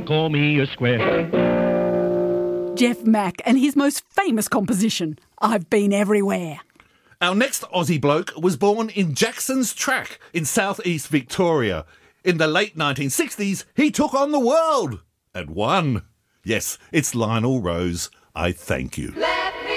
don't call me a square. Jeff Mack and his most famous composition, I've Been Everywhere. Our next Aussie bloke was born in Jackson's Track in southeast Victoria. In the late 1960s, he took on the world and won. Yes, it's Lionel Rose. I thank you.